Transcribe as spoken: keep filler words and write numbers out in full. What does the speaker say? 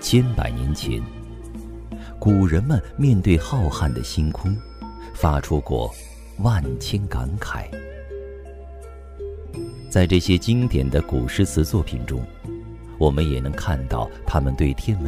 千百年前，古人们面对浩瀚的星空，发出过万千感慨。在这些经典的古诗词作品中，我们也能看到他们对天文